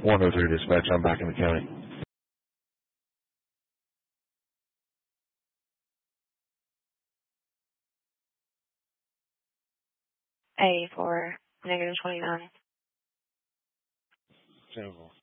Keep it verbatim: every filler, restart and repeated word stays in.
one oh three dispatch. I'm back in the county. A for negative twenty-nine. General.